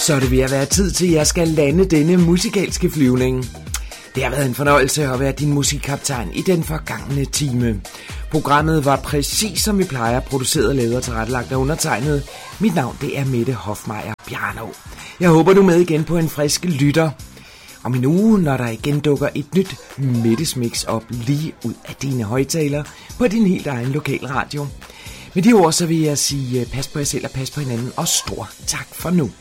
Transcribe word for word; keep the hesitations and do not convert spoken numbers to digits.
Så er det ved at være tid til, at jeg skal lande denne musikalske flyvning. Det har været en fornøjelse at være din musikkaptajn i den forgangne time. Programmet var præcis som vi plejer, produceret, lavet og tilrettelagt af undertegnet. Mit navn det er Mette Hofmeier Bjarno. Jeg håber du er med igen på en frisk lytter. Om en uge, når der igen dukker et nyt Mettes Mix op lige ud af dine højtalere på din helt egen lokalradio. Med de ord så vil jeg sige pas på jer selv og pas på hinanden og stor tak for nu.